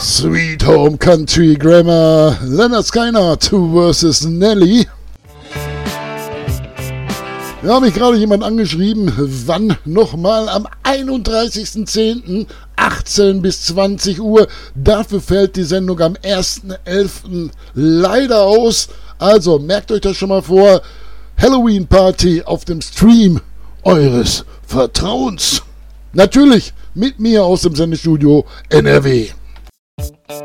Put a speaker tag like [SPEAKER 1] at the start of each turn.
[SPEAKER 1] Sweet Home Country Grammar, Leonard Skinner, 2 vs. Nelly. Ja, mich gerade jemand angeschrieben, wann nochmal am 31.10. 18 bis 20 Uhr. Dafür fällt die Sendung am 1.11. leider aus. Also merkt euch das schon mal vor. Halloween Party auf dem Stream eures Vertrauens. Natürlich mit mir aus dem Sendestudio NRW.